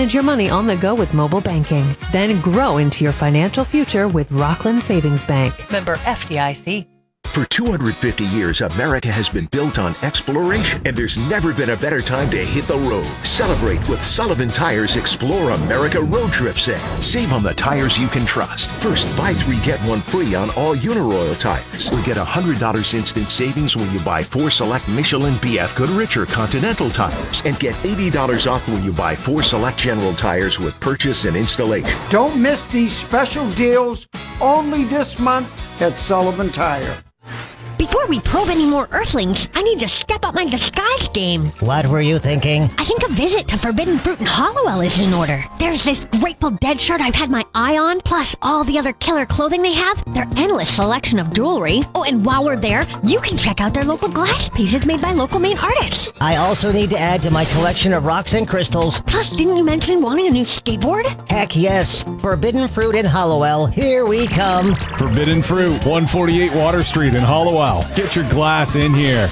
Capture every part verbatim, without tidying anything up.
manage your money on the go with mobile banking. Then grow into your financial future with Rockland Savings Bank. Member F D I C. For two hundred fifty years, America has been built on exploration, and there's never been a better time to hit the road. Celebrate with Sullivan Tires Explore America Road Trip Sale. Save on the tires you can trust. First, buy three, get one free on all Uniroyal tires. Or get one hundred dollars instant savings when you buy four select Michelin, B F Goodrich, or Continental tires. And get eighty dollars off when you buy four select General tires with purchase and installation. Don't miss these special deals only this month at Sullivan Tire. Before we probe any more Earthlings, I need to step up my disguise game. What were you thinking? I think a visit to Forbidden Fruit in Hollowell is in order. There's this Grateful Dead shirt I've had my eye on, plus all the other killer clothing they have, their endless selection of jewelry. Oh, and while we're there, you can check out their local glass pieces made by local Maine artists. I also need to add to my collection of rocks and crystals. Plus, didn't you mention wanting a new skateboard? Heck yes. Forbidden Fruit in Hollowell. Here we come. Forbidden Fruit, one forty-eight Water Street in Hollowell. Get your glass in here.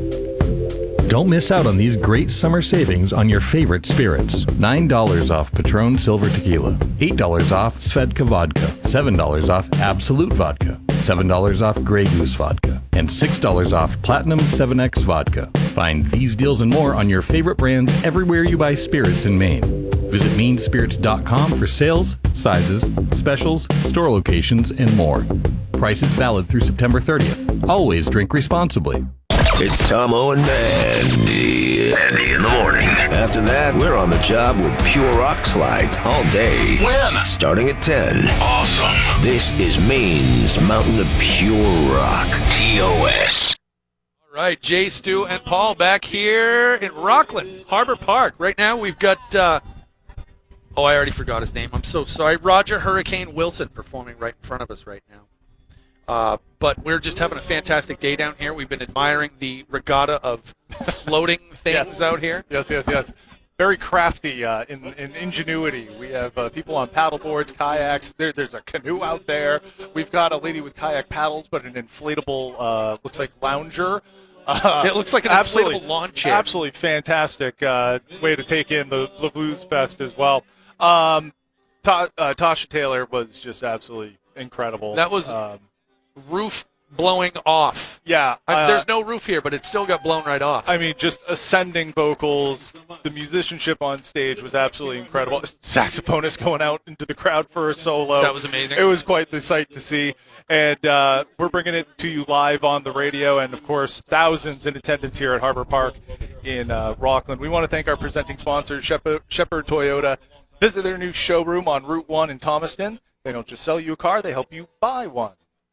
Don't miss out on these great summer savings on your favorite spirits. nine dollars off Patron Silver Tequila, eight dollars off Svedka Vodka, seven dollars off Absolute Vodka, seven dollars off Grey Goose Vodka, and six dollars off Platinum seven X Vodka. Find these deals and more on your favorite brands everywhere you buy spirits in Maine. Visit Maine Spirits dot com for sales, sizes, specials, store locations, and more. Prices valid through September thirtieth. Always drink responsibly. It's Tomo and Mandy. Mandy in the morning. After that, we're on the job with Pure Rock Slides all day. When? Starting at ten. Awesome. This is Maine's Mountain of Pure Rock. T O S. All right, Jay, Stu, and Paul back here in Rockland, Harbor Park. Right now we've got, uh, oh, I already forgot his name. I'm so sorry. Roger Hurricane Wilson performing right in front of us right now. Uh, but we're just having a fantastic day down here. We've been admiring the regatta of floating things yes. out here. Yes, yes, yes. Very crafty uh, in, in ingenuity. We have uh, people on paddle boards, kayaks. There, there's a canoe out there. We've got a lady with kayak paddles, but an inflatable, uh, looks like lounger. Uh, it looks like an inflatable lawn chair. Absolutely fantastic uh, way to take in the, the Blues Fest as well. Um, Ta- uh, Tasha Taylor was just absolutely incredible. That was... Um, roof blowing off. Yeah. Uh, I, there's no roof here, but it still got blown right off. I mean, just ascending vocals. The musicianship on stage was absolutely incredible. Saxophonist going out into the crowd for a solo. That was amazing. It was quite the sight to see. And uh, we're bringing it to you live on the radio and, of course, thousands in attendance here at Harbor Park in uh, Rockland. We want to thank our presenting sponsors, Shepherd, Shepherd Toyota. Visit their new showroom on Route one in Thomaston. They don't just sell you a car, they help you buy one.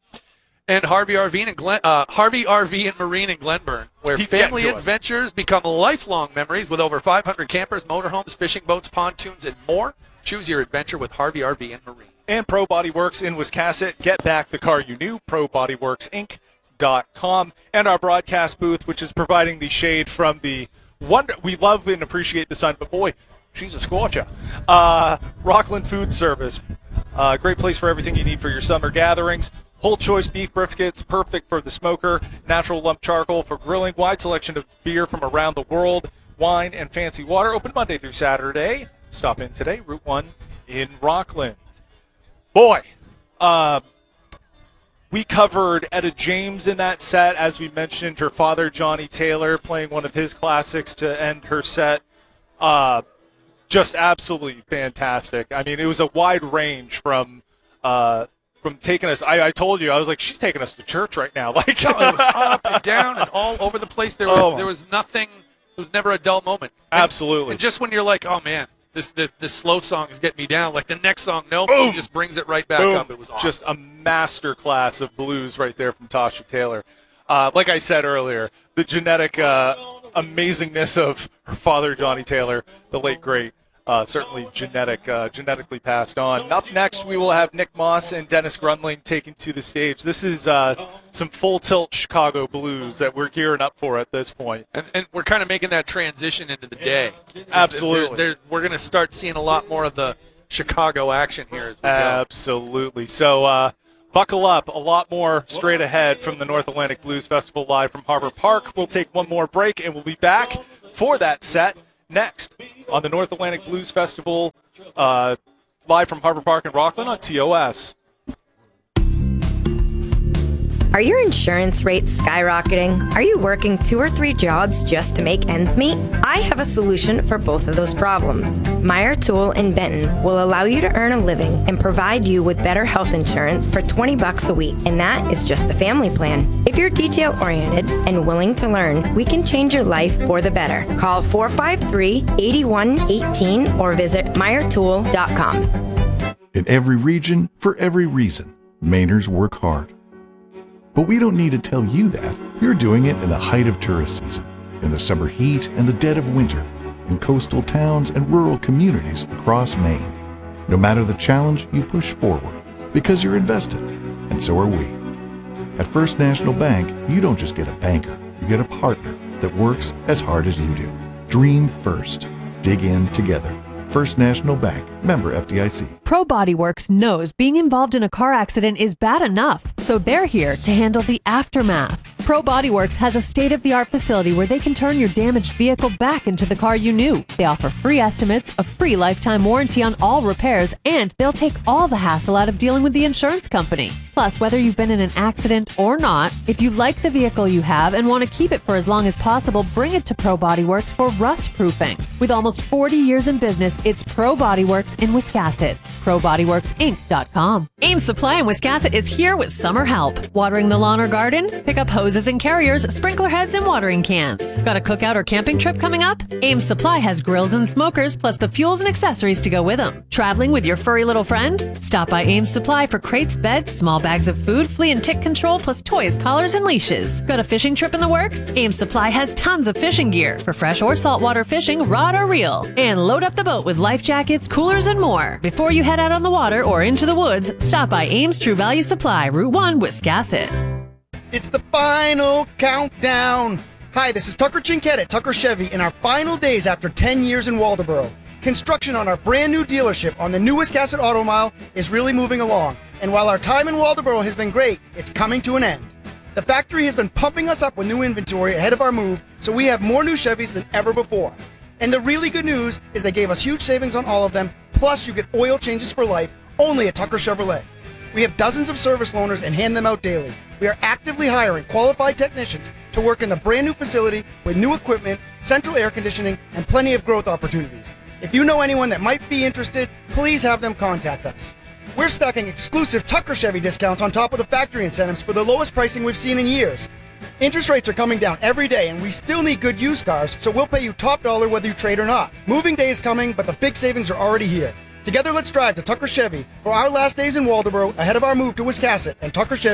And Harvey R V and Glen, uh, Harvey R V and Marine in Glenburn, where He's family adventures become lifelong memories with over five hundred campers, motorhomes, fishing boats, pontoons, and more. Choose your adventure with Harvey R V and Marine. And Pro Body Works in Wiscasset. Get back the car you knew. pro body works inc dot com. And our broadcast booth, which is providing the shade from the wonder. We love and appreciate the sun, but boy, she's a scorcher. Uh, Rockland Food Service. Uh, great place for everything you need for your summer gatherings. Whole choice beef briskets, perfect for the smoker. Natural lump charcoal for grilling. Wide selection of beer from around the world. Wine and fancy water. Open Monday through Saturday. Stop in today. Route one in Rockland. Boy, uh, we covered Etta James in that set. As we mentioned, her father, Johnny Taylor, playing one of his classics to end her set. Uh, just absolutely fantastic. I mean, it was a wide range from... Uh, From taking us, I, I told you, I was like, she's taking us to church right now. Like, no, it was up and down and all over the place. There was, oh. there was nothing. There was never a dull moment. And, Absolutely. And just when you're like, oh man, this, this this slow song is getting me down. Like the next song, nope, Boom. she just brings it right back Boom. up. It was awesome. Just a master class of blues right there from Tasha Taylor. Uh, like I said earlier, the genetic uh, amazingness of her father, Johnny Taylor, the late great. Uh, certainly genetic, uh, genetically passed on. Up next, we will have Nick Moss and Dennis Grunling taking to the stage. This is uh, some full tilt Chicago blues that we're gearing up for at this point. And, and we're kind of making that transition into the day. Absolutely. There's, there's, we're going to start seeing a lot more of the Chicago action here as we go. Absolutely. So uh, buckle up. A lot more straight ahead from the North Atlantic Blues Festival live from Harbor Park. We'll take one more break, and we'll be back for that set next on the North Atlantic Blues Festival uh, live from Harbor Park in Rockland on T O S. Are your insurance rates skyrocketing? Are you working two or three jobs just to make ends meet? I have a solution for both of those problems. Meyer Tool in Benton will allow you to earn a living and provide you with better health insurance for twenty bucks a week, and that is just the family plan. If you're detail-oriented and willing to learn, we can change your life for the better. Call four five three, eight one one eight or visit meyer tool dot com. In every region, for every reason, Mainers work hard. But we don't need to tell you that. You're doing it in the height of tourist season, in the summer heat and the dead of winter, in coastal towns and rural communities across Maine. No matter the challenge, you push forward because you're invested, and so are we. At First National Bank, you don't just get a banker, you get a partner that works as hard as you do. Dream first. Dig in together. First National Bank, member F D I C. Pro Bodyworks knows being involved in a car accident is bad enough, so they're here to handle the aftermath. Pro Bodyworks has a state-of-the-art facility where they can turn your damaged vehicle back into the car you knew. They offer free estimates, a free lifetime warranty on all repairs, and they'll take all the hassle out of dealing with the insurance company. Plus, whether you've been in an accident or not, if you like the vehicle you have and want to keep it for as long as possible, bring it to Pro Bodyworks for rust proofing. With almost forty years in business, it's Pro Bodyworks in Wiscasset. pro bodyworks inc dot com. Ames Supply in Wiscasset is here with summer help. Watering the lawn or garden? Pick up hoses and carriers, sprinkler heads, and watering cans. Got a cookout or camping trip coming up? Ames Supply has grills and smokers, plus the fuels and accessories to go with them. Traveling with your furry little friend? Stop by Ames Supply for crates, beds, small bags of food, flea and tick control, plus toys, collars, and leashes. Got a fishing trip in the works? Ames Supply has tons of fishing gear for fresh or saltwater fishing, rod or reel. And load up the boat with life jackets, coolers, and more. Before you head out on the water or into the woods, stop by Ames True Value Supply, Route one, Wiscasset. It's the final countdown. Hi, this is Tucker Chinquette at Tucker Chevy in our final days after ten years in Waldoboro. Construction on our brand new dealership on the new Wiscasset Auto Mile is really moving along. And while our time in Waldoboro has been great, it's coming to an end. The factory has been pumping us up with new inventory ahead of our move, so we have more new Chevys than ever before. And the really good news is they gave us huge savings on all of them, plus you get oil changes for life only at Tucker Chevrolet. We have dozens of service loaners and hand them out daily. We are actively hiring qualified technicians to work in the brand new facility with new equipment, central air conditioning, and plenty of growth opportunities. If you know anyone that might be interested, please have them contact us. We're stacking exclusive Tucker Chevy discounts on top of the factory incentives for the lowest pricing we've seen in years. Interest rates are coming down every day, and we still need good used cars, so we'll pay you top dollar whether you trade or not. Moving day is coming, but the big savings are already here. Together, let's drive to Tucker Chevy for our last days in Waldoboro ahead of our move to Wiscasset and Tucker Chevy.